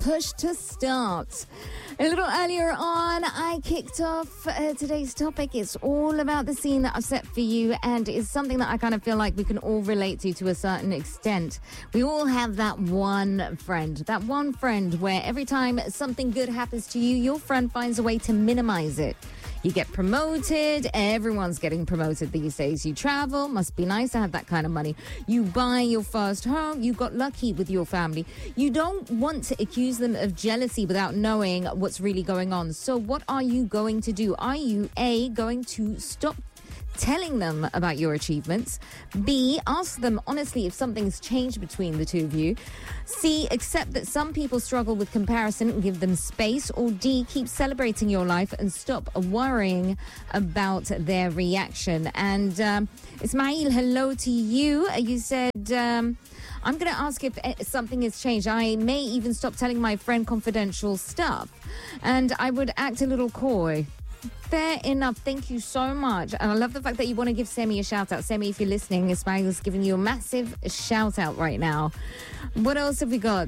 Push to Start. A little earlier on, I kicked off today's topic. It's all about the scene that I've set for you, and it's something that I kind of feel like we can all relate to a certain extent. We all have that one friend where every time something good happens to you, your friend finds a way to minimize it. You get promoted. Everyone's getting promoted these days. You travel. Must be nice to have that kind of money. You buy your first home. You got lucky with your family. You don't want to accuse them of jealousy without knowing what's really going on. So what are you going to do? Are you, A, going to stop telling them about your achievements? B, ask them honestly if something's changed between the two of you. C, accept that some people struggle with comparison and give them space. Or D, keep celebrating your life and stop worrying about their reaction. And Ismail, hello to you. You said, I'm going to ask if something has changed. I may even stop telling my friend confidential stuff. And I would act a little coy. Fair enough. Thank you so much. And I love the fact that you want to give Semi a shout out. Semi, if you're listening, Ismail's giving you a massive shout out right now. What else have we got?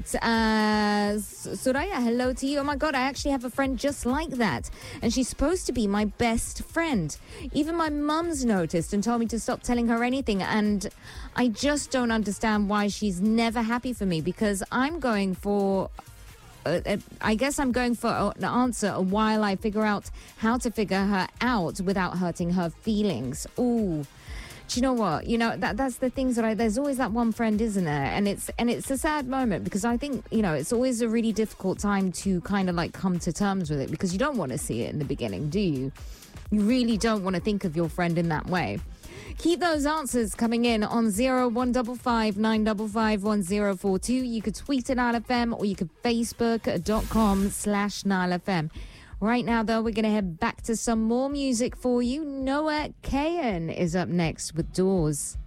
Soraya, hello to you. Oh my God, I actually have a friend just like that. And she's supposed to be my best friend. Even my mum's noticed and told me to stop telling her anything. And I just don't understand why she's never happy for me, because I'm going for... I guess I'm going for an answer while I figure out how to figure her out without hurting her feelings. Ooh. Do you know what? You know, that's the things that there's always that one friend, isn't there? And it's a sad moment, because I think, you know, it's always a really difficult time to kind of like come to terms with it, because you don't want to see it in the beginning, do you? You really don't want to think of your friend in that way. Keep those answers coming in on 0155 955 1042. You could tweet at Nile FM, or you could facebook.com/Nile FM. Right now, though, we're going to head back to some more music for you. Noah Kahan is up next with Doors.